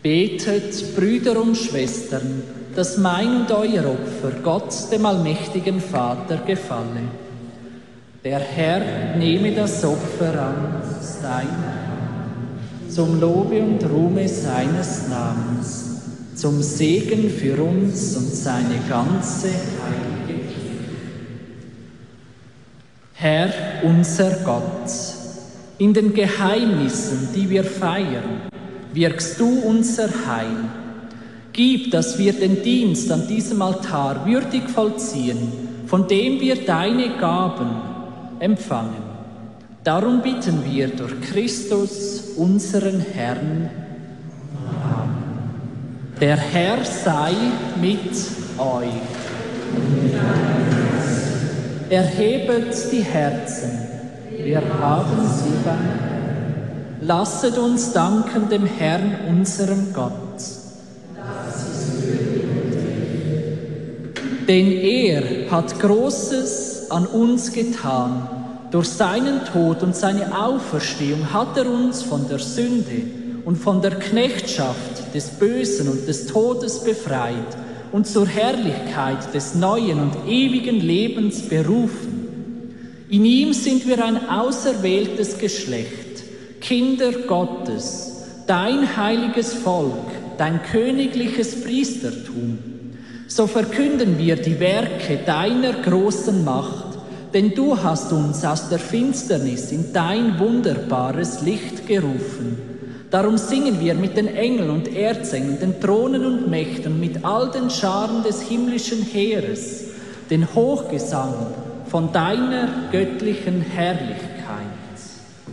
Betet, Brüder und Schwestern, dass mein und euer Opfer Gott, dem allmächtigen Vater, gefalle. Der Herr nehme das Opfer an, sein, zum Lobe und Ruhme seines Namens, zum Segen für uns und seine ganze heilige Kirche. Herr, unser Gott, in den Geheimnissen, die wir feiern, wirkst du unser Heil. Gib, dass wir den Dienst an diesem Altar würdig vollziehen, von dem wir deine Gaben empfangen. Darum bitten wir durch Christus, unseren Herrn. Amen. Der Herr sei mit euch. Erhebet die Herzen, wir haben sie beim Herrn. Lasset uns danken dem Herrn, unserem Gott. Denn er hat Großes an uns getan. Durch seinen Tod und seine Auferstehung hat er uns von der Sünde und von der Knechtschaft des Bösen und des Todes befreit und zur Herrlichkeit des neuen und ewigen Lebens berufen. In ihm sind wir ein auserwähltes Geschlecht, Kinder Gottes, dein heiliges Volk, dein königliches Priestertum. So verkünden wir die Werke deiner großen Macht, denn du hast uns aus der Finsternis in dein wunderbares Licht gerufen. Darum singen wir mit den Engeln und Erzengeln, den Thronen und Mächten, mit all den Scharen des himmlischen Heeres, den Hochgesang von deiner göttlichen Herrlichkeit.